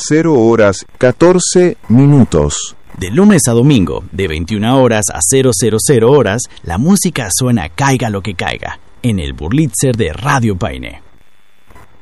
00:14. De lunes a domingo, de 21 horas a 000 horas, la música suena caiga lo que caiga, en el Burlitzer de Radio Paine.